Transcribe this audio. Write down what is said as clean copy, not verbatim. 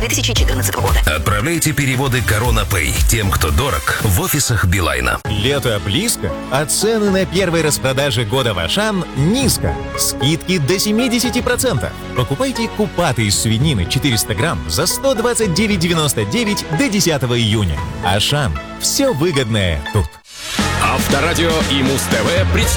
2014 года. Отправляйте переводы Корона Пэй тем, кто дорог, в офисах Билайна. Лето близко, а цены на первой распродаже года в Ашан низко. Скидки до 70%. Покупайте купаты из свинины 400 грамм за 129,99 до 10 июня. Ашан. Все выгодное тут. Авторадио и Муз-ТВ представляют